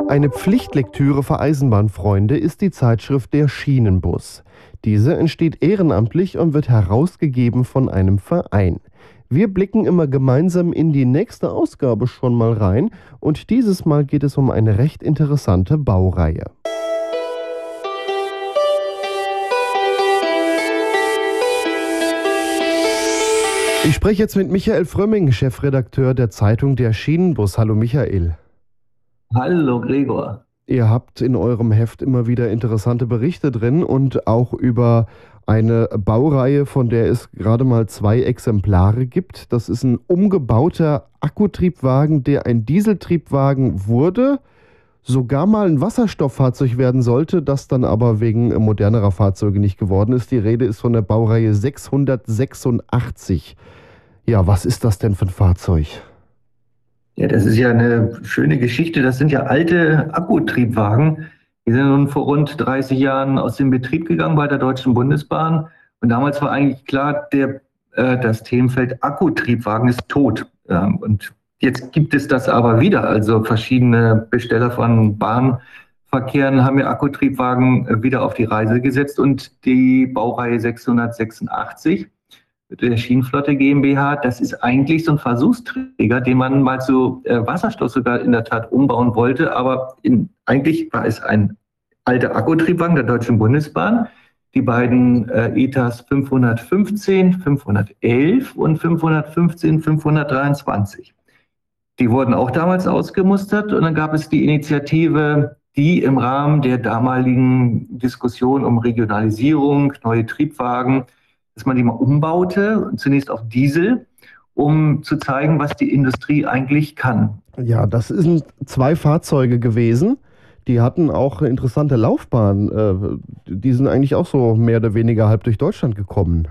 Eine Pflichtlektüre für Eisenbahnfreunde ist die Zeitschrift Der Schienenbus. Diese entsteht ehrenamtlich und wird herausgegeben von einem Verein. Wir blicken immer gemeinsam in die nächste Ausgabe schon mal rein und dieses Mal geht es um eine recht interessante Baureihe. Ich spreche jetzt mit Michael Frömming, Chefredakteur der Zeitung Der Schienenbus. Hallo Michael. Hallo Gregor. Ihr habt in eurem Heft immer wieder interessante Berichte drin und auch über eine Baureihe, von der es gerade mal 2 Exemplare gibt. Das ist ein umgebauter Akkutriebwagen, der ein Dieseltriebwagen wurde, sogar mal ein Wasserstofffahrzeug werden sollte, das dann aber wegen modernerer Fahrzeuge nicht geworden ist. Die Rede ist von der Baureihe 686. Ja, was ist das denn für ein Fahrzeug? Ja, das ist ja eine schöne Geschichte. Das sind ja alte Akkutriebwagen. Die sind nun vor rund 30 Jahren aus dem Betrieb gegangen bei der Deutschen Bundesbahn. Und damals war eigentlich klar, das Themenfeld Akkutriebwagen ist tot. Und jetzt gibt es das aber wieder. Also verschiedene Besteller von Bahnverkehren haben ja Akkutriebwagen wieder auf die Reise gesetzt. Und die Baureihe 686 der Schienenflotte GmbH, das ist eigentlich so ein Versuchsträger, den man mal zu Wasserstoff sogar in der Tat umbauen wollte. Aber eigentlich war es ein alter Akkutriebwagen der Deutschen Bundesbahn. Die beiden ETAs 515, 511 und 515, 523. Die wurden auch damals ausgemustert und dann gab es die Initiative, die im Rahmen der damaligen Diskussion um Regionalisierung, neue Triebwagen, dass man die mal umbaute, zunächst auf Diesel, um zu zeigen, was die Industrie eigentlich kann. Ja, das sind 2 Fahrzeuge gewesen. Die hatten auch eine interessante Laufbahn. Die sind eigentlich auch so mehr oder weniger halb durch Deutschland gekommen.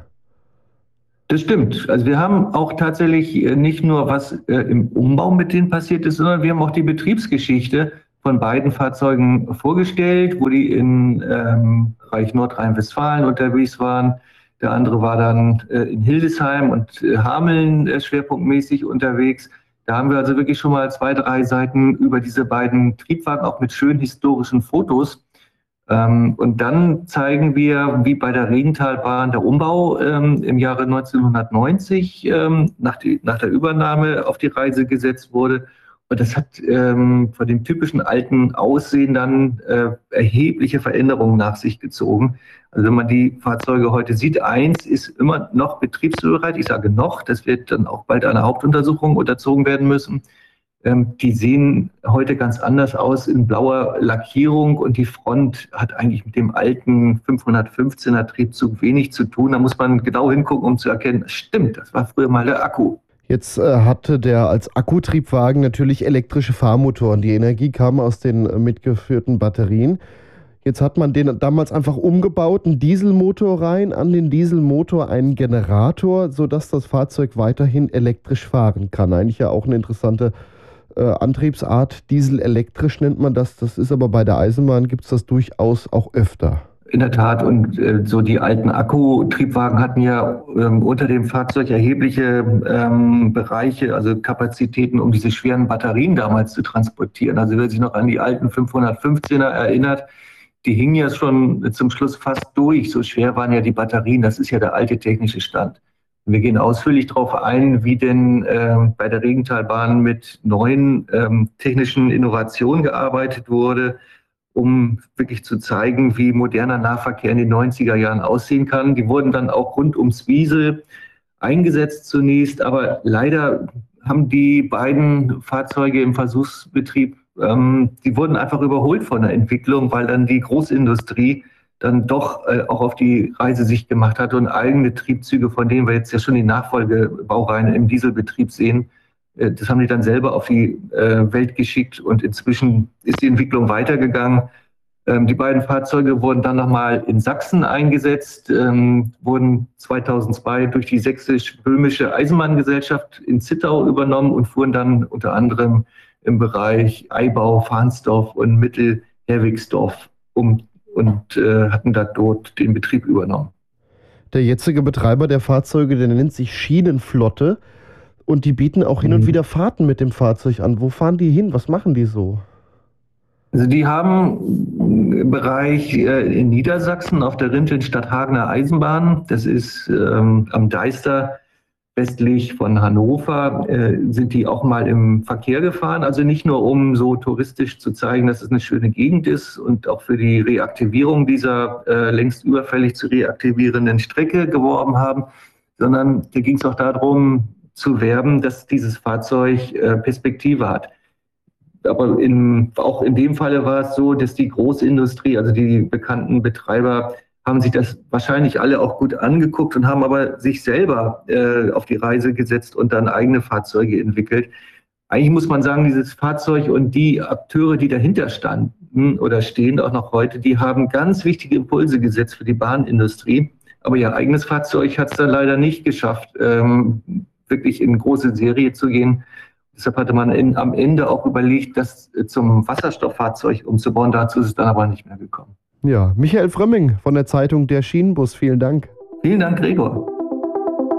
Das stimmt. Also wir haben auch tatsächlich nicht nur, was im Umbau mit denen passiert ist, sondern wir haben auch die Betriebsgeschichte von beiden Fahrzeugen vorgestellt, wo die in Bereich Nordrhein-Westfalen unterwegs waren. Der andere war dann in Hildesheim und Hameln schwerpunktmäßig unterwegs. Da haben wir also wirklich schon mal 2, 3 Seiten über diese beiden Triebwagen, auch mit schönen historischen Fotos. Und dann zeigen wir, wie bei der Regentalbahn der Umbau im Jahre 1990 nach der Übernahme auf die Reise gesetzt wurde. Und das hat von dem typischen alten Aussehen dann erhebliche Veränderungen nach sich gezogen. Also wenn man die Fahrzeuge heute sieht, eins ist immer noch betriebsbereit. Ich sage noch, das wird dann auch bald einer Hauptuntersuchung unterzogen werden müssen. Die sehen heute ganz anders aus in blauer Lackierung und die Front hat eigentlich mit dem alten 515er Triebzug wenig zu tun. Da muss man genau hingucken, um zu erkennen, stimmt, das war früher mal der Akku. Jetzt hatte der als Akkutriebwagen natürlich elektrische Fahrmotoren. Die Energie kam aus den mitgeführten Batterien. Jetzt hat man den damals einfach umgebaut, einen Dieselmotor rein, an den Dieselmotor einen Generator, sodass das Fahrzeug weiterhin elektrisch fahren kann. Eigentlich ja auch eine interessante Antriebsart. Diesel-elektrisch nennt man das. Das ist aber bei der Eisenbahn, gibt es das durchaus auch öfter. In der Tat, und so die alten Akkutriebwagen hatten ja unter dem Fahrzeug erhebliche Bereiche, also Kapazitäten, um diese schweren Batterien damals zu transportieren. Also wer sich noch an die alten 515er erinnert, die hingen ja schon zum Schluss fast durch. So schwer waren ja die Batterien, das ist ja der alte technische Stand. Und wir gehen ausführlich darauf ein, wie denn bei der Regentalbahn mit neuen technischen Innovationen gearbeitet wurde, um wirklich zu zeigen, wie moderner Nahverkehr in den 90er Jahren aussehen kann. Die wurden dann auch rund ums Wiesel eingesetzt zunächst, aber leider haben die beiden Fahrzeuge im Versuchsbetrieb, die wurden einfach überholt von der Entwicklung, weil dann die Großindustrie dann doch auch auf die Reise sich gemacht hat und eigene Triebzüge, von denen wir jetzt ja schon die Nachfolgebaureihen im Dieselbetrieb sehen, das haben die dann selber auf die Welt geschickt und inzwischen ist die Entwicklung weitergegangen. Die beiden Fahrzeuge wurden dann nochmal in Sachsen eingesetzt, wurden 2002 durch die Sächsisch-Böhmische Eisenbahngesellschaft in Zittau übernommen und fuhren dann unter anderem im Bereich Eibau, Farnsdorf und Mittelherwigsdorf und hatten da dort den Betrieb übernommen. Der jetzige Betreiber der Fahrzeuge, der nennt sich Schienenflotte. Und die bieten auch hin und wieder Fahrten mit dem Fahrzeug an. Wo fahren die hin? Was machen die so? Also die haben im Bereich in Niedersachsen auf der Rinteln-Stadthagener Eisenbahn, das ist am Deister westlich von Hannover, sind die auch mal im Verkehr gefahren. Also nicht nur, um so touristisch zu zeigen, dass es eine schöne Gegend ist und auch für die Reaktivierung dieser längst überfällig zu reaktivierenden Strecke geworben haben, sondern da ging es auch darum zu werben, dass dieses Fahrzeug Perspektive hat. Aber auch in dem Falle war es so, dass die Großindustrie, also die bekannten Betreiber, haben sich das wahrscheinlich alle auch gut angeguckt und haben aber sich selber auf die Reise gesetzt und dann eigene Fahrzeuge entwickelt. Eigentlich muss man sagen, dieses Fahrzeug und die Akteure, die dahinter standen oder stehen auch noch heute, die haben ganz wichtige Impulse gesetzt für die Bahnindustrie. Aber ihr eigenes Fahrzeug hat es dann leider nicht geschafft, wirklich in große Serie zu gehen. Deshalb hatte man am Ende auch überlegt, das zum Wasserstofffahrzeug umzubauen. Dazu ist es dann aber nicht mehr gekommen. Ja, Michael Frömming von der Zeitung Der Schienenbus, vielen Dank. Vielen Dank, Gregor.